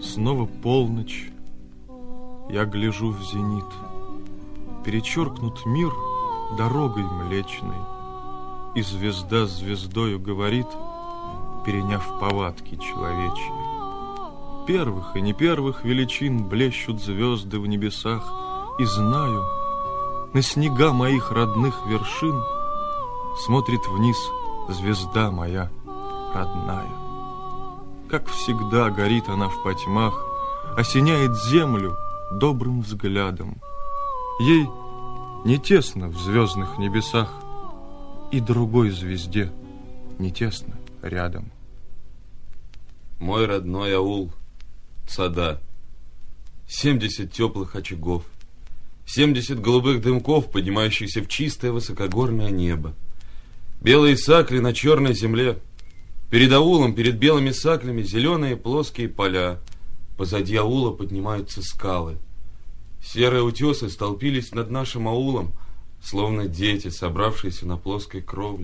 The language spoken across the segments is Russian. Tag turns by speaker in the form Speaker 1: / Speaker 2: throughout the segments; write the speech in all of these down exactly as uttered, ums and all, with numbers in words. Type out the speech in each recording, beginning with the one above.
Speaker 1: Снова полночь, я гляжу в зенит. Перечеркнут мир дорогой млечной, и звезда звездою говорит, переняв повадки человечьи. Первых и не первых величин блещут звезды в небесах, и знаю, на снега моих родных вершин смотрит вниз звезда моя родная. Как всегда горит она в потьмах, осеняет землю добрым взглядом. Ей не тесно в звездных небесах, и другой звезде не тесно рядом.
Speaker 2: Мой родной аул, сада, семьдесят теплых очагов, семьдесят голубых дымков, поднимающихся в чистое высокогорное небо, белые сакли на черной земле. Перед аулом, перед белыми саклями зеленые плоские поля. Позади аула поднимаются скалы. Серые утесы столпились над нашим аулом, словно дети, собравшиеся на плоской кровле.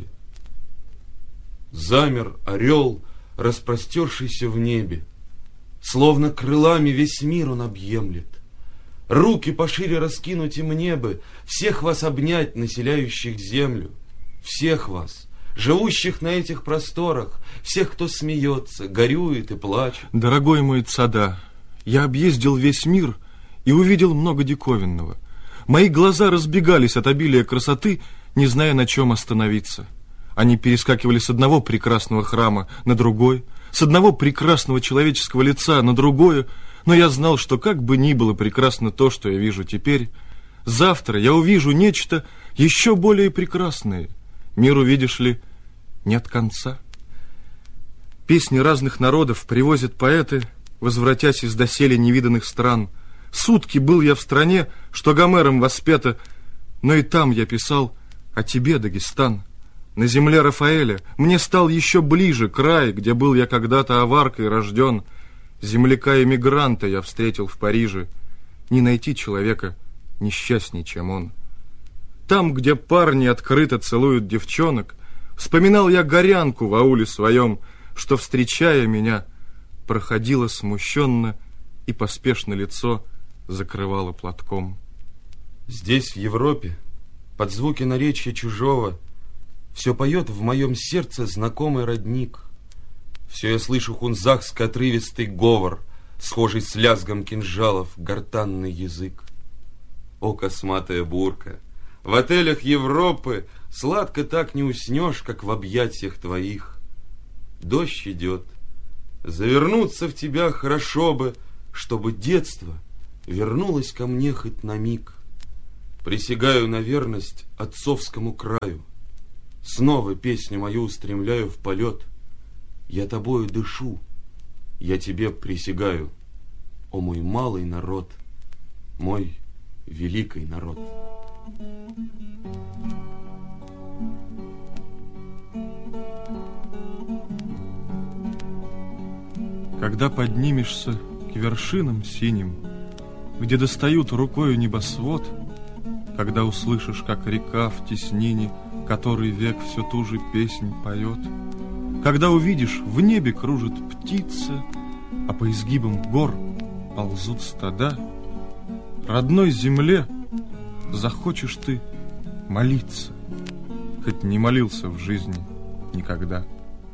Speaker 2: Замер орел, распростершийся в небе. Словно крылами весь мир он объемлет. Руки пошире раскинуть им небо, всех вас обнять, населяющих землю. Всех вас, живущих на этих просторах, всех, кто смеется, горюет и плачет.
Speaker 1: Дорогой мой Цада, я объездил весь мир и увидел много диковинного. Мои глаза разбегались от обилия красоты, не зная, на чем остановиться. Они перескакивали с одного прекрасного храма на другой, с одного прекрасного человеческого лица на другое, но я знал, что как бы ни было прекрасно то, что я вижу теперь, завтра я увижу нечто еще более прекрасное. Миру, видишь ли, нет конца. Песни разных народов привозят поэты, возвратясь из доселе невиданных стран. Сутки был я в стране, что Гомером воспета, но и там я писал о тебе, Дагестан. На земле Рафаэля мне стал еще ближе край, где был я когда-то аваркой рожден. Земляка-эмигранта я встретил в Париже. Не найти человека несчастней, чем он. Там, где парни открыто целуют девчонок, вспоминал я горянку в ауле своем, что, встречая меня, проходила смущенно и поспешно лицо закрывала платком.
Speaker 2: Здесь, в Европе, под звуки наречия чужого, все поет в моем сердце знакомый родник. Все я слышу хунзахский отрывистый говор, схожий с лязгом кинжалов, гортанный язык. О, косматая бурка! В отелях Европы сладко так не уснешь, как в объятиях твоих. Дождь идет. Завернуться в тебя хорошо бы, чтобы детство вернулось ко мне хоть на миг. Присягаю на верность отцовскому краю. Снова песню мою устремляю в полет. Я тобою дышу, я тебе присягаю, о мой малый народ, мой великий народ.
Speaker 1: Когда поднимешься к вершинам синим, где достают рукою небосвод, когда услышишь, как река в теснине, который век все ту же песнь поет, когда увидишь, в небе кружит птица, а по изгибам гор ползут стада, родной земле захочешь ты молиться, хоть не молился в жизни никогда.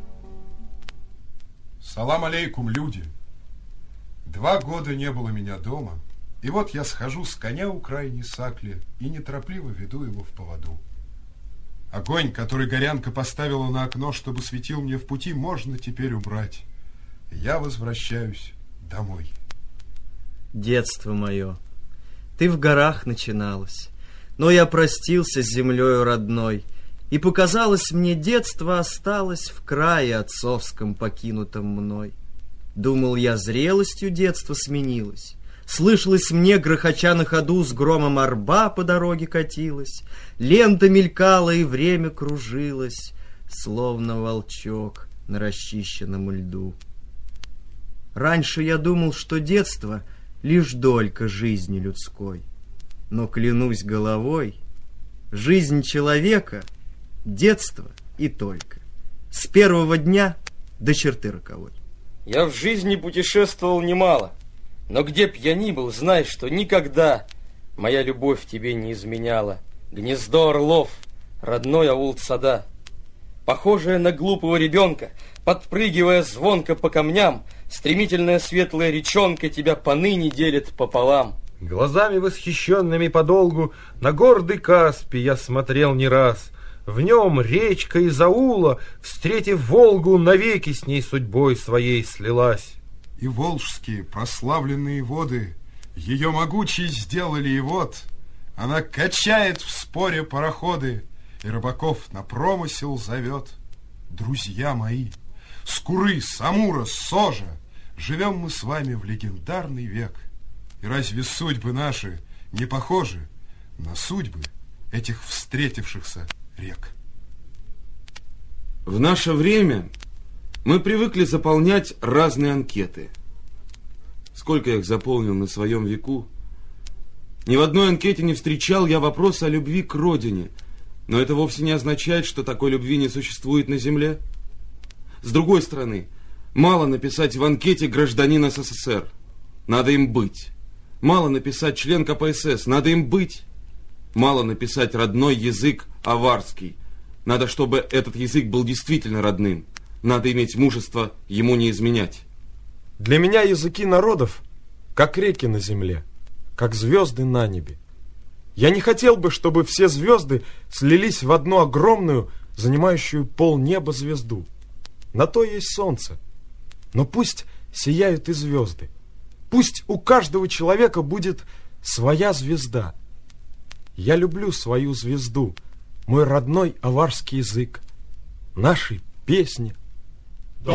Speaker 3: Салам алейкум, люди! Два года не было меня дома, и вот я схожу с коня у крайней сакли и неторопливо веду его в поводу. Огонь, который горянка поставила на окно, чтобы светил мне в пути, можно теперь убрать. Я возвращаюсь домой.
Speaker 4: Детство мое, ты в горах начиналась, но я простился с землею родной, и показалось мне, детство осталось в крае отцовском, покинутом мной. Думал я, зрелостью детство сменилось. Слышалось мне, грохоча на ходу, с громом арба по дороге катилась, лента мелькала и время кружилось, словно волчок на расчищенном льду. Раньше я думал, что детство — лишь долька жизни людской, но, клянусь головой, жизнь человека — детство и только, с первого дня до черты роковой.
Speaker 5: Я в жизни путешествовал немало, Но где б я ни был, знай, что никогда моя любовь тебе не изменяла. Гнездо орлов, родной аул Цада. Похожая на глупого ребенка, подпрыгивая звонко по камням, стремительная светлая речонка тебя поныне делит пополам.
Speaker 6: Глазами восхищенными подолгу на гордый Каспий я смотрел не раз. В нем речка из аула, встретив Волгу, навеки с ней судьбой своей слилась.
Speaker 3: И волжские прославленные воды ее могучей сделали, и вот она качает в споре пароходы, и рыбаков на промысел зовет. Друзья мои, с Куры, с Амура, с Сожа живем мы с вами в легендарный век. И разве судьбы наши не похожи на судьбы этих встретившихся рек?
Speaker 2: В наше время мы привыкли заполнять разные анкеты. Сколько я их заполнил на своем веку. Ни в одной анкете не встречал я вопроса о любви к родине, но это вовсе не означает, что такой любви не существует на земле. С другой стороны, мало написать в анкете гражданин СССР, надо им быть. Мало написать член ка пэ эс эс, надо им быть. Мало написать родной язык аварский, надо, чтобы этот язык был действительно родным. Надо иметь мужество ему не изменять.
Speaker 6: Для меня языки народов как реки на земле, как звезды на небе. Я не хотел бы, чтобы все звезды слились в одну огромную, занимающую полнеба звезду. На то есть солнце. Но пусть сияют и звезды. Пусть у каждого человека будет своя звезда. Я люблю свою звезду, мой родной аварский язык, наши песни,